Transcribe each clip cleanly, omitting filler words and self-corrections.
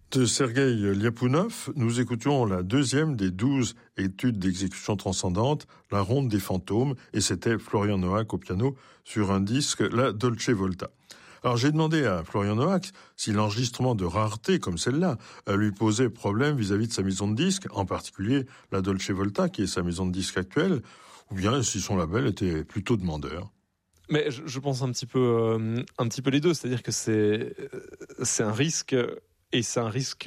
De Sergueï Liapounov, nous écoutions la deuxième des 12 études d'exécution transcendante, La Ronde des fantômes, et c'était Florian Noack au piano sur un disque, la Dolce Volta. Alors j'ai demandé à Florian Noack si l'enregistrement de rareté comme celle-là lui posait problème vis-à-vis de sa maison de disques, en particulier la Dolce Volta, qui est sa maison de disques actuelle, ou bien si son label était plutôt demandeur. Mais je pense un petit peu les deux, c'est-à-dire que c'est un risque. Et c'est un risque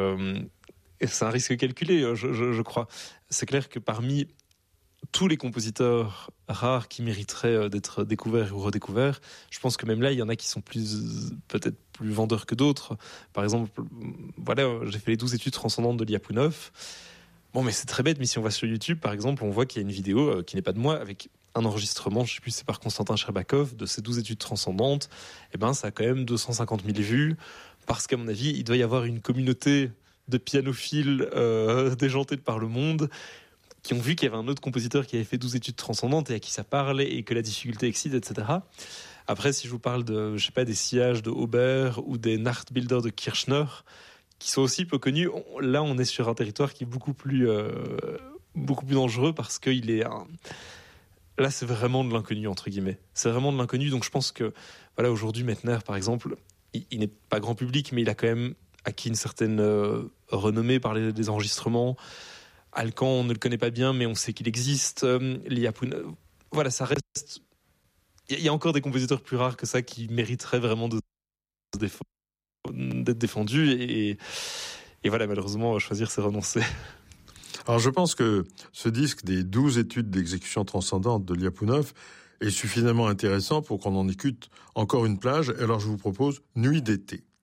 calculé, je crois. C'est clair que parmi tous les compositeurs rares qui mériteraient d'être découverts ou redécouverts, je pense que même là, il y en a qui sont peut-être plus vendeurs que d'autres. Par exemple, voilà, j'ai fait les 12 études transcendantes de Liapounov. Bon, mais c'est très bête, mais si on va sur YouTube, par exemple, on voit qu'il y a une vidéo qui n'est pas de moi, avec un enregistrement, je sais plus, c'est par Constantin Sherbakov, de ces 12 études transcendantes. Eh ben, ça a quand même 250 000 vues. Parce qu'à mon avis, il doit y avoir une communauté de pianophiles déjantés de par le monde qui ont vu qu'il y avait un autre compositeur qui avait fait 12 études transcendantes et à qui ça parle et que la difficulté excite, etc. Après, si je vous parle de, je sais pas, des sillages de Aubert ou des Nachtbilder de Kirchner, qui sont aussi peu connus, là, on est sur un territoire qui est beaucoup plus dangereux parce qu'il est là, c'est vraiment de l'inconnu, entre guillemets. C'est vraiment de l'inconnu. Donc, je pense que, voilà, aujourd'hui, Mettner, par exemple, il n'est pas grand public, mais il a quand même acquis une certaine renommée par les enregistrements. Alcan, on ne le connaît pas bien, mais on sait qu'il existe. Liapounov, voilà, ça reste. Il y a encore des compositeurs plus rares que ça qui mériteraient vraiment d'être défendus. Et voilà, malheureusement, choisir, c'est renoncer. Alors je pense que ce disque des 12 études d'exécution transcendante de Liapounov est suffisamment intéressant pour qu'on en écoute encore une plage. Alors je vous propose Nuit d'été.